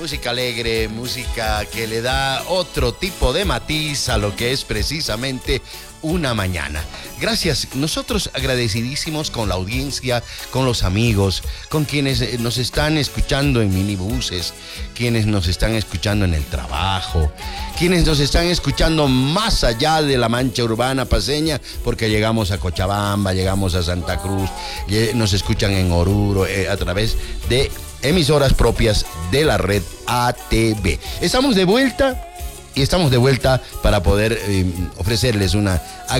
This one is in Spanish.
música alegre, música que le da otro tipo de matiz a lo que es precisamente una mañana. Gracias, nosotros agradecidísimos con la audiencia, con los amigos, con quienes nos están escuchando en minibuses, quienes nos están escuchando en el trabajo, quienes nos están escuchando más allá de la mancha urbana paceña, porque llegamos a Cochabamba, llegamos a Santa Cruz, nos escuchan en Oruro, a través de emisoras propias de la red ATV. Estamos de vuelta para poder ofrecerles una